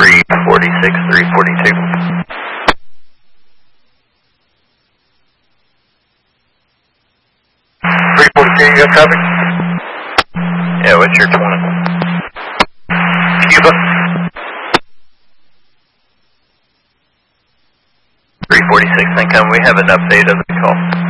346, 342. 342, you got traffic? Yeah, what's your 20? Cuba? 346, Lincoln, we have an update of the call.